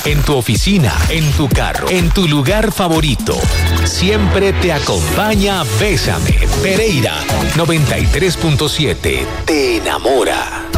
En tu oficina, en tu carro, en tu lugar favorito. Siempre te acompaña Bésame. Pereira 93.7. Te enamora.